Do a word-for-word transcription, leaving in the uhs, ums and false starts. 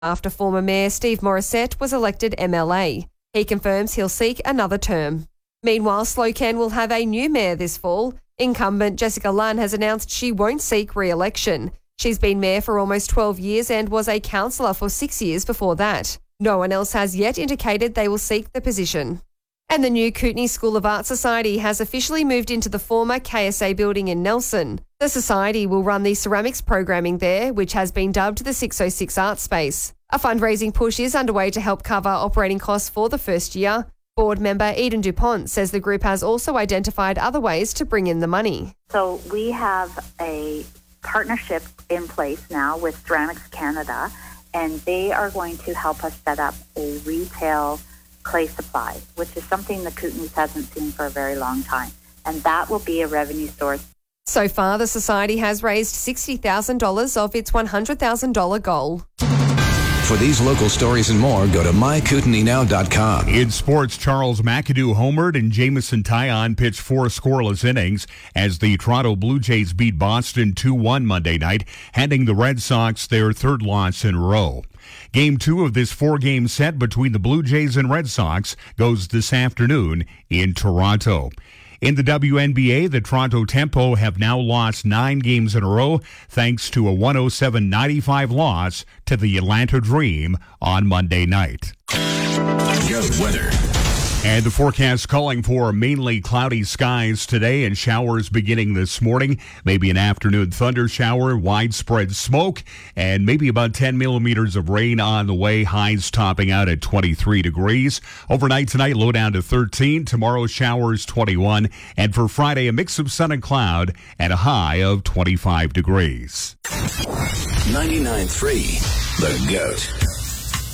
after former Mayor Steve Morissette was elected M L A. He confirms he'll seek another term. Meanwhile, Slocan will have a new mayor this fall. Incumbent Jessica Lunn has announced she won't seek re-election. She's been mayor for almost twelve years and was a councillor for six years before that. No one else has yet indicated they will seek the position. And the new Kootenay School of Art Society has officially moved into the former K S A building in Nelson. The society will run the ceramics programming there, which has been dubbed the six oh six Art Space. A fundraising push is underway to help cover operating costs for the first year. Board member Eden DuPont says the group has also identified other ways to bring in the money. So we have a partnership in place now with Ceramics Canada, and they are going to help us set up a retail clay supply, which is something the Kootenays hasn't seen for a very long time. And that will be a revenue source. So far, the Society has raised sixty thousand dollars of its one hundred thousand dollars goal. For these local stories and more, go to my kootenay now dot com. In sports, Charles McAdoo homered and Jamison Taillon pitched four scoreless innings as the Toronto Blue Jays beat Boston two one Monday night, handing the Red Sox their third loss in a row. Game two of this four-game set between the Blue Jays and Red Sox goes this afternoon in Toronto. In the W N B A, the Toronto Tempo have now lost nine games in a row thanks to a one oh seven ninety-five loss to the Atlanta Dream on Monday night. Good weather. And the forecast calling for mainly cloudy skies today and showers beginning this morning. Maybe an afternoon thunder shower, widespread smoke, and maybe about ten millimeters of rain on the way. Highs topping out at twenty-three degrees. Overnight tonight, low down to thirteen. Tomorrow, showers twenty-one. And for Friday, a mix of sun and cloud and a high of twenty-five degrees. ninety-nine point three, The Goat.